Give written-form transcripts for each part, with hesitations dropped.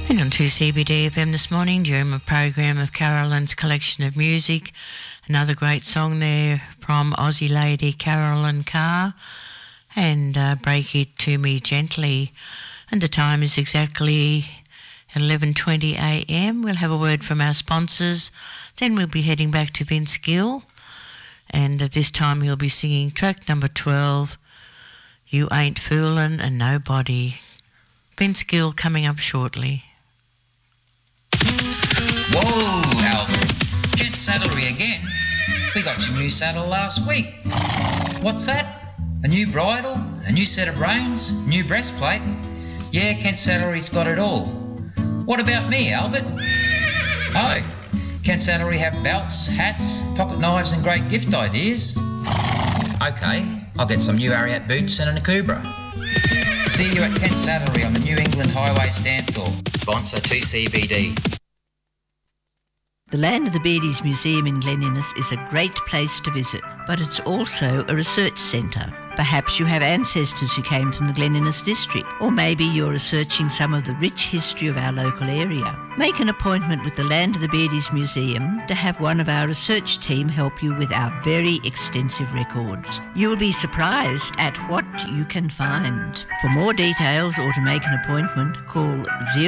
And on 2CBD-FM this morning, during my program of Carolyn's Collection of Music, another great song there from Aussie lady Carolyn Carr, and Break It To Me Gently. And the time is exactly 11:20 a.m. We'll have a word from our sponsors, then we'll be heading back to Vince Gill, and at this time he'll be singing track number 12, You Ain't Foolin' and Nobody. Vince Gill coming up shortly. Whoa, Albert. Kent Saddlery again. We got your new saddle last week. What's that? A new bridle? A new set of reins? New breastplate? Yeah, Kent Saddlery's got it all. What about me, Albert? Oh, Kent Saddlery have belts, hats, pocket knives and great gift ideas. Okay, I'll get some new Ariat boots and a Nakubra. See you at Kent Saddlery on the New England Highway Stanthorpe. Sponsor 2CBD. The Land of the Beardies Museum in Glen Innes is a great place to visit, but it's also a research centre. Perhaps you have ancestors who came from the Glen Innes district, or maybe you're researching some of the rich history of our local area. Make an appointment with the Land of the Beardies Museum to have one of our research team help you with our very extensive records. You'll be surprised at what you can find. For more details or to make an appointment, call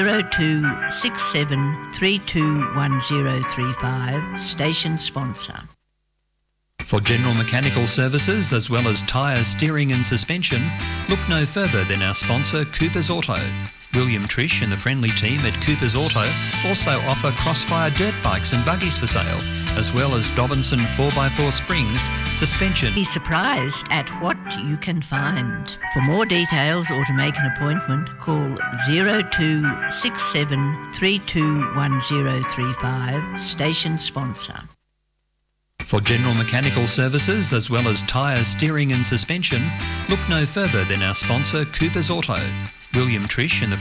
0267 321035, station sponsor. For general mechanical services as well as tyres, steering and suspension, look no further than our sponsor Cooper's Auto. William Trish and the friendly team at Cooper's Auto also offer Crossfire dirt bikes and buggies for sale, as well as Dobinson 4x4 springs, suspension. Be surprised at what you can find. For more details or to make an appointment, call 0267 321035, station sponsor. For general mechanical services as well as tyres, steering and suspension, look no further than our sponsor Cooper's Auto. William Trish and the